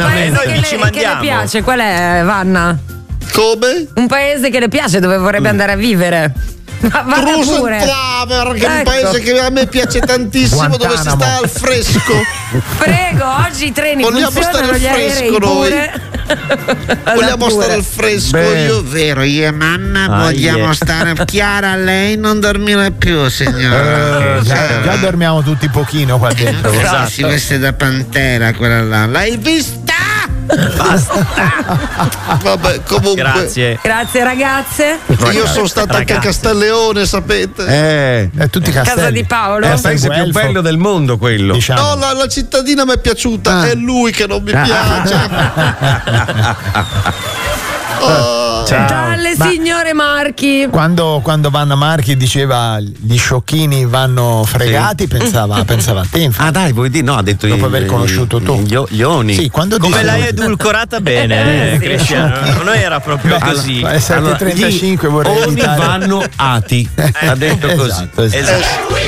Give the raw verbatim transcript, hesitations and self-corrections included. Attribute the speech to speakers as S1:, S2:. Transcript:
S1: paese
S2: noi
S1: che,
S2: vi
S1: le,
S2: ci
S1: che le
S2: mandiamo.
S1: piace, qual è, Vanna?
S3: Come?
S1: Un paese che le piace, dove vorrebbe andare a vivere. Va, vada
S3: Cruise
S1: pure.
S3: and Travel, che è un
S1: Ecco.
S3: paese che a me piace tantissimo, dove si sta al fresco.
S1: Prego, oggi i treni
S3: Vogliamo
S1: funzionano,
S3: stare al
S1: gli aerei
S3: fresco noi.
S1: pure.
S3: Vogliamo
S1: pure.
S3: stare al fresco.
S4: Beh.
S3: Io, vero, io e mamma
S4: Ah,
S3: vogliamo
S4: yeah.
S3: stare. Chiara, lei non dormire più, signora.
S5: Eh, già, già dormiamo tutti pochino qua dentro.
S3: Però si veste da pantera quella là. L'hai vista? Vabbè, comunque.
S2: Grazie.
S1: Grazie ragazze.
S3: Io sono stato anche a
S2: Ragazzi.
S3: Castelleone, sapete?
S4: Eh,
S5: Eh, tutti i castelli.
S1: Casa di Paolo.
S4: è il paese più
S5: Guelfo.
S4: bello del mondo quello.
S5: Diciamo.
S3: No, la, la cittadina mi è piaciuta, è lui che non mi piace. Oh.
S1: Dalle
S5: Ma-
S1: signore Marchi.
S5: Quando, quando Vanna Marchi diceva gli sciocchini vanno fregati, pensava, pensava a te, infatti.
S4: Ah dai, vuoi dire? No, ha detto
S5: Dopo
S4: i-
S5: aver conosciuto tu.
S4: Gli, gli oni.
S5: Sì, quando
S2: Come
S5: dice-
S2: l'hai edulcorata bene,
S1: Eh, sì.
S2: Cristiano. Non era proprio così.
S5: alle sette e trentacinque
S4: gli
S5: vorrei
S4: oni
S5: evitare.
S4: vanno ati. Ha detto così.
S5: Esatto, esatto.
S2: Esatto.